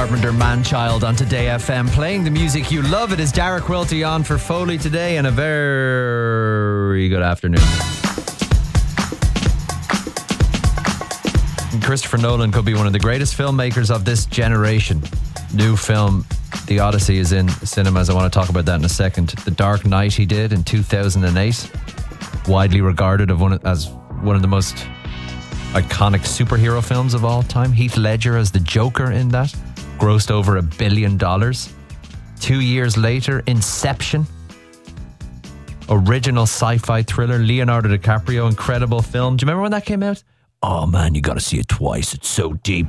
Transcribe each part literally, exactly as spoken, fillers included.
Carpenter Man-Child on Today F M, playing the music you love. It is Dara Quilty on for Foley today, and a very good afternoon. Christopher Nolan could be one of the greatest filmmakers of this generation. New film, The Odyssey, is in cinemas. I want to talk about that in a second. The Dark Knight he did in two thousand eight, widely regarded of one of, as one of the most iconic superhero films of all time. Heath Ledger as the Joker in that grossed over a billion dollars. Two years later, Inception, original sci-fi thriller, Leonardo DiCaprio, incredible film. Do you remember when that came out? Oh man, you gotta see it twice, it's so deep.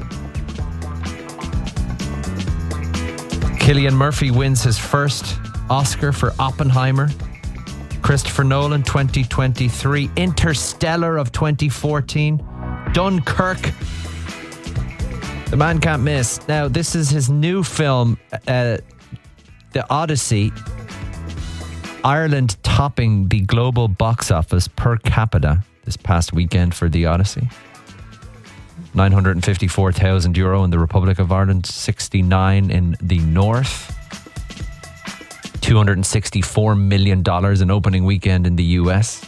Cillian Murphy wins his first Oscar for Oppenheimer. Christopher Nolan, twenty twenty-three. Interstellar of twenty fourteen. Dunkirk. The man can't miss. Now, this is his new film, uh, The Odyssey. Ireland topping the global box office per capita this past weekend for The Odyssey. nine hundred fifty-four thousand euro in the Republic of Ireland, sixty-nine in the North. two hundred sixty-four million dollars in opening weekend in the U S.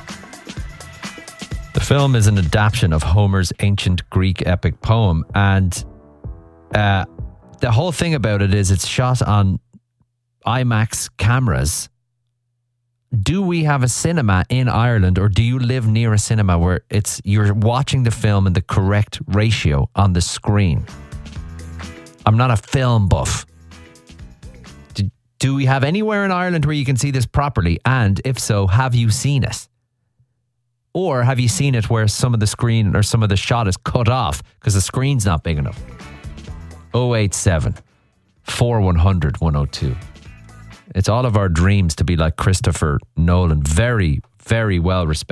The film is an adaptation of Homer's ancient Greek epic poem, and uh, the whole thing about it is it's shot on IMAX cameras. Do we have a cinema in Ireland, or do you live near a cinema where it's you're watching the film in the correct ratio on the screen? I'm not a film buff. Do, do we have anywhere in Ireland where you can see this properly? And if so, have you seen it? Or have you seen it where some of the screen or some of the shot is cut off because the screen's not big enough? oh eight seven, four one hundred, one oh two. It's all of our dreams to be like Christopher Nolan. Very, very well respected.